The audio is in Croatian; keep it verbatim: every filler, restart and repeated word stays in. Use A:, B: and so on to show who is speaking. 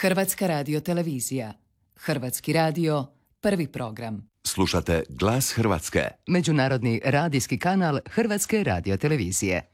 A: Hrvatska radiotelevizija. Hrvatski radio, prvi program.
B: Slušate Glas Hrvatske.
C: Međunarodni radijski kanal Hrvatske radiotelevizije.